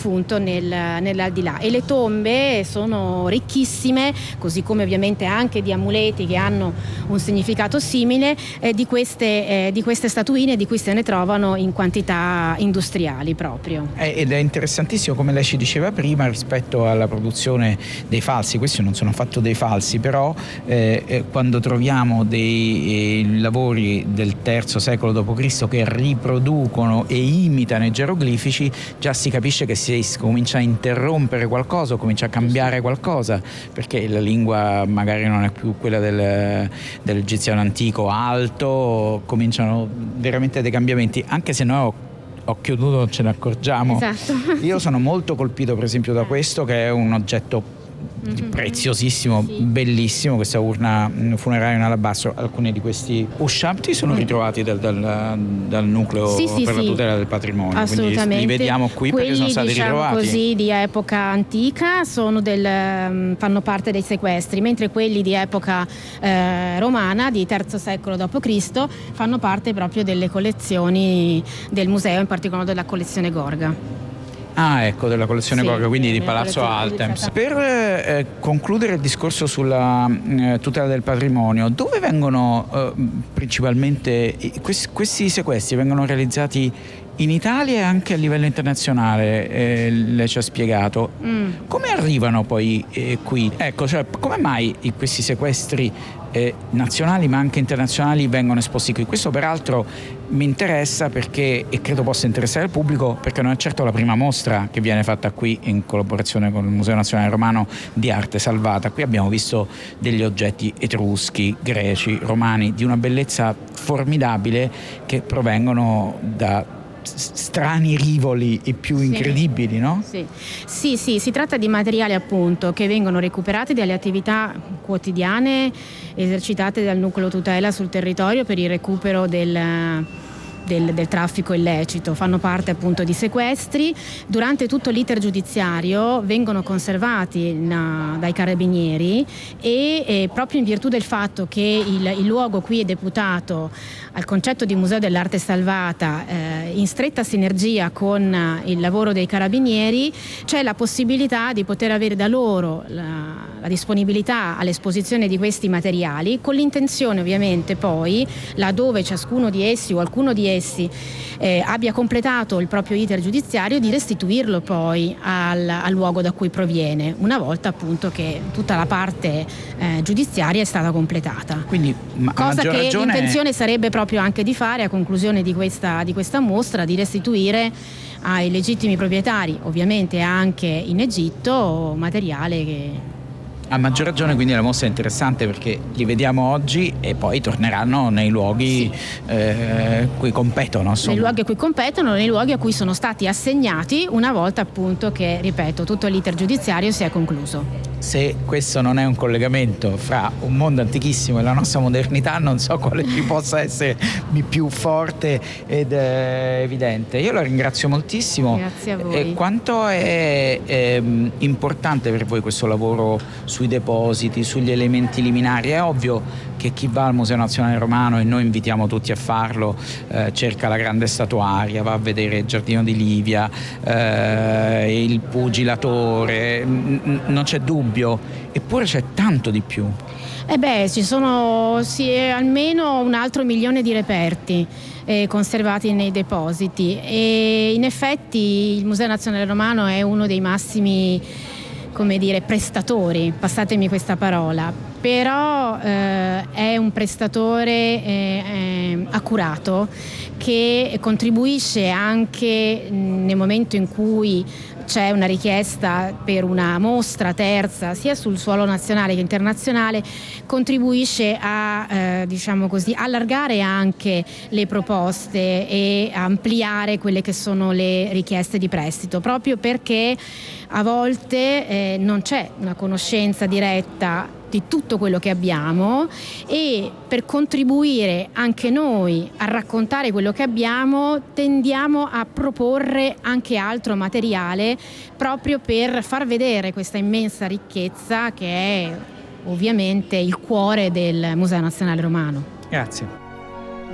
defunto nell'aldilà. E le tombe sono ricchissime, così come ovviamente anche di amuleti che hanno un significato simile, di queste statuine, di cui se ne trovano in quantità industriali proprio. Ed è interessantissimo, come lei ci diceva prima, rispetto alla produzione dei falsi. Questi non sono affatto dei falsi, però quando troviamo dei lavori del III secolo d.C. che riproducono e imitano i geroglifici, già si capisce che si comincia a interrompere qualcosa, comincia a cambiare qualcosa, perché la lingua magari non è più quella dell'egiziano antico alto, cominciano veramente dei cambiamenti, anche se noi occhio nudo non ce ne accorgiamo. Esatto. Io sono molto colpito per esempio da questo, che è un oggetto preziosissimo, sì, bellissimo, questa urna funeraria in alabastro. Alcuni di questi uscianti sono ritrovati dal nucleo per la tutela del patrimonio, assolutamente. Quindi li vediamo qui. Quelli, perché sono stati ritrovati così di epoca antica fanno parte dei sequestri, mentre quelli di epoca romana, di III secolo d.C., fanno parte proprio delle collezioni del museo, in particolare della collezione Gorga. Ah, ecco, della collezione Gorga, quindi di Palazzo Altemps. Per concludere il discorso sulla tutela del patrimonio, dove vengono principalmente questi sequestri? Vengono realizzati in Italia e anche a livello internazionale, lei ci ha spiegato. Come arrivano poi qui? Ecco, cioè, come mai questi sequestri nazionali ma anche internazionali vengono esposti qui? Questo peraltro mi interessa perché, e credo possa interessare il pubblico, perché non è certo la prima mostra che viene fatta qui in collaborazione con il Museo Nazionale Romano di Arte Salvata. Qui abbiamo visto degli oggetti etruschi, greci, romani, di una bellezza formidabile, che provengono da strani rivoli e più incredibili, no? Sì, si tratta di materiali appunto che vengono recuperati dalle attività quotidiane esercitate dal nucleo tutela sul territorio per il recupero del traffico illecito. Fanno parte appunto di sequestri. Durante tutto l'iter giudiziario vengono conservati dai carabinieri e proprio in virtù del fatto che il luogo qui è deputato al concetto di Museo dell'Arte Salvata, in stretta sinergia con il lavoro dei carabinieri, c'è la possibilità di poter avere da loro la disponibilità all'esposizione di questi materiali, con l'intenzione ovviamente poi, laddove ciascuno di essi o alcuno di essi abbia completato il proprio iter giudiziario, di restituirlo poi al luogo da cui proviene, una volta appunto che tutta la parte giudiziaria è stata completata. Quindi, cosa che l'intenzione sarebbe proprio anche di fare a conclusione di questa mostra, di restituire ai legittimi proprietari, ovviamente anche in Egitto, materiale che... A maggior ragione, quindi la mostra è interessante perché li vediamo oggi e poi torneranno nei luoghi cui competono. Insomma. Nei luoghi a cui competono, nei luoghi a cui sono stati assegnati una volta appunto che, ripeto, tutto l'iter giudiziario si è concluso. Se questo non è un collegamento fra un mondo antichissimo e la nostra modernità, non so quale ci possa essere più forte ed evidente. Io la ringrazio moltissimo. Grazie a voi. Quanto è importante per voi questo lavoro sui depositi, sugli elementi liminari? È ovvio che chi va al Museo Nazionale Romano, e noi invitiamo tutti a farlo, cerca la grande statuaria, va a vedere il Giardino di Livia, il pugilatore, non c'è dubbio, eppure c'è tanto di più. Ci sono almeno un altro 1 milione di reperti conservati nei depositi, e in effetti il Museo Nazionale Romano è uno dei massimi, come dire, prestatori, passatemi questa parola, però è un prestatore accurato, che contribuisce anche nel momento in cui c'è una richiesta per una mostra terza, sia sul suolo nazionale che internazionale, contribuisce a diciamo così, allargare anche le proposte e ampliare quelle che sono le richieste di prestito, proprio perché a volte non c'è una conoscenza diretta di tutto quello che abbiamo, e per contribuire anche noi a raccontare quello che abbiamo tendiamo a proporre anche altro materiale, proprio per far vedere questa immensa ricchezza che è ovviamente il cuore del Museo Nazionale Romano. Grazie.